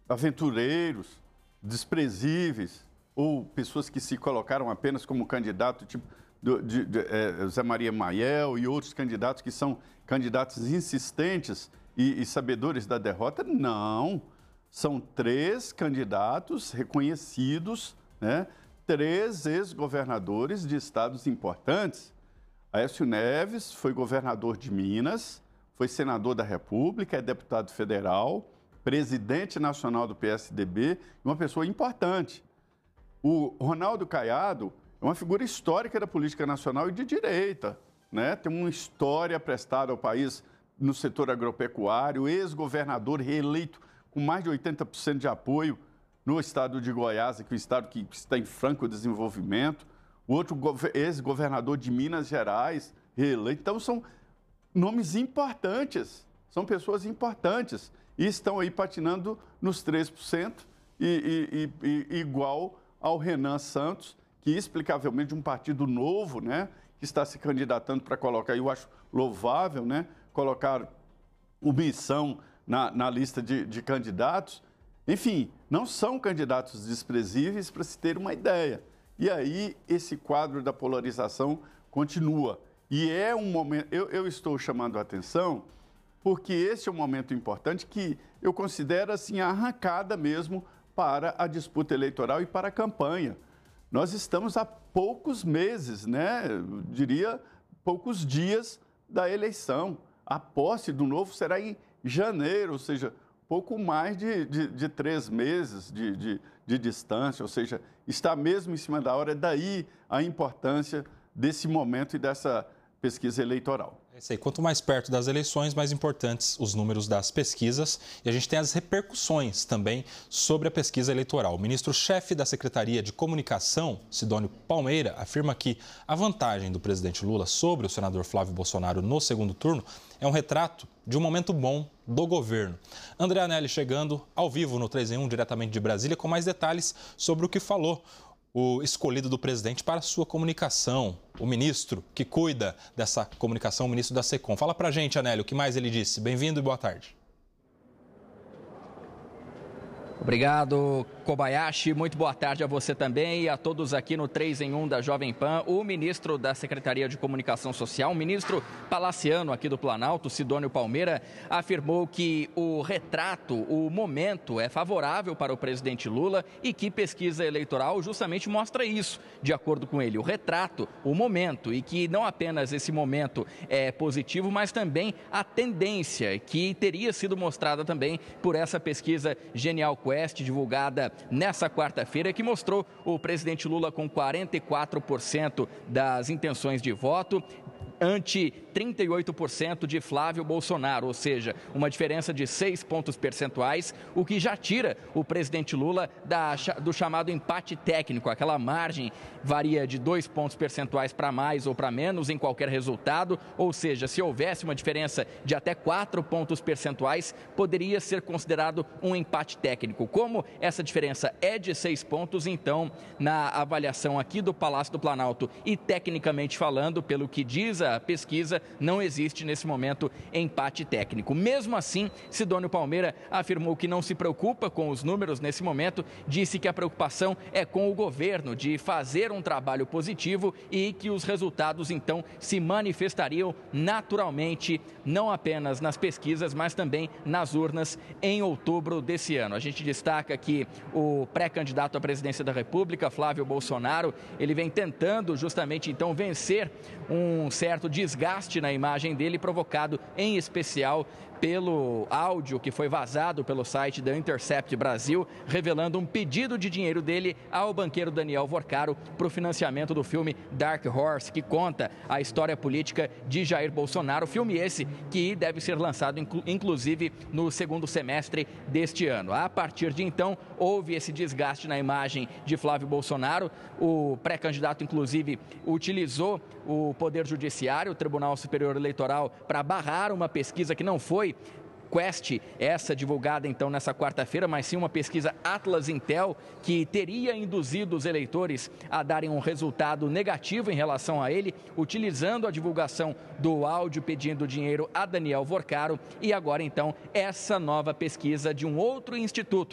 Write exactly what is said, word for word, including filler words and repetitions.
aventureiros, desprezíveis, ou pessoas que se colocaram apenas como candidato, tipo do, de, de, é, Zé Maria Maiel e outros candidatos que são candidatos insistentes e, e sabedores da derrota. Não, são três candidatos reconhecidos, né? Três ex-governadores de estados importantes. Aécio Neves foi governador de Minas, foi senador da República, é deputado federal, presidente nacional do P S D B, uma pessoa importante. O Ronaldo Caiado é uma figura histórica da política nacional e de direita, né? Tem uma história prestada ao país no setor agropecuário, ex-governador reeleito com mais de oitenta por cento de apoio no estado de Goiás, que é um estado que está em franco desenvolvimento. O outro ex-governador de Minas Gerais, reeleito. Então, são nomes importantes, são pessoas importantes e estão aí patinando nos três por cento e, e, e, e igual ao Renan Santos, que explicavelmente de um partido novo, né, que está se candidatando para colocar, eu acho louvável, né, colocar o Missão na, na lista de, de candidatos. Enfim, não são candidatos desprezíveis para se ter uma ideia. E aí esse quadro da polarização continua. E é um momento, eu, eu estou chamando a atenção porque esse é um momento importante que eu considero assim a arrancada mesmo para a disputa eleitoral e para a campanha. Nós estamos há poucos meses, né? Eu diria poucos dias da eleição. A posse do novo será em janeiro, ou seja, pouco mais de, de, de três meses de, de, de distância, ou seja, está mesmo em cima da hora, daí a importância desse momento e dessa pesquisa eleitoral. É isso aí. Quanto mais perto das eleições, mais importantes os números das pesquisas. E a gente tem as repercussões também sobre a pesquisa eleitoral. O ministro-chefe da Secretaria de Comunicação, Sidônio Palmeira, afirma que a vantagem do presidente Lula sobre o senador Flávio Bolsonaro no segundo turno é um retrato de um momento bom do governo. André Anelli chegando ao vivo no três em um, diretamente de Brasília, com mais detalhes sobre o que falou o escolhido do presidente para a sua comunicação, o ministro que cuida dessa comunicação, o ministro da SECOM. Fala pra gente, Anélio, o que mais ele disse. Bem-vindo e boa tarde. Obrigado, Kobayashi. Muito boa tarde a você também e a todos aqui no três em um da Jovem Pan. O ministro da Secretaria de Comunicação Social, o ministro palaciano aqui do Planalto, Sidônio Palmeira, afirmou que o retrato, o momento é favorável para o presidente Lula e que pesquisa eleitoral justamente mostra isso, de acordo com ele. O retrato, o momento, e que não apenas esse momento é positivo, mas também a tendência que teria sido mostrada também por essa pesquisa Genial Quest, divulgada nessa quarta-feira, que mostrou o presidente Lula com quarenta e quatro por cento das intenções de voto, ante trinta e oito por cento de Flávio Bolsonaro, ou seja, uma diferença de seis pontos percentuais, o que já tira o presidente Lula da, do chamado empate técnico. Aquela margem varia de dois pontos percentuais para mais ou para menos em qualquer resultado, ou seja, se houvesse uma diferença de até quatro pontos percentuais, poderia ser considerado um empate técnico. Como essa diferença é de seis pontos, então, na avaliação aqui do Palácio do Planalto e tecnicamente falando, pelo que diz a pesquisa, não existe nesse momento empate técnico. Mesmo assim, Sidônio Palmeira afirmou que não se preocupa com os números nesse momento, disse que a preocupação é com o governo de fazer um trabalho positivo e que os resultados então se manifestariam naturalmente, não apenas nas pesquisas, mas também nas urnas em outubro desse ano. A gente destaca que o pré-candidato à presidência da República, Flávio Bolsonaro, ele vem tentando justamente então vencer um certo desgaste na imagem dele, provocado em especial pelo áudio que foi vazado pelo site da Intercept Brasil, revelando um pedido de dinheiro dele ao banqueiro Daniel Vorcaro para o financiamento do filme Dark Horse, que conta a história política de Jair Bolsonaro. Filme esse que deve ser lançado, inclusive, no segundo semestre deste ano. A partir de então, houve esse desgaste na imagem de Flávio Bolsonaro. O pré-candidato, inclusive, utilizou o Poder Judiciário, o Tribunal Superior Eleitoral, para barrar uma pesquisa que não foi Quest, essa divulgada então nessa quarta-feira, mas sim uma pesquisa Atlas Intel, que teria induzido os eleitores a darem um resultado negativo em relação a ele, utilizando a divulgação do áudio pedindo dinheiro a Daniel Vorcaro, e agora então essa nova pesquisa de um outro instituto,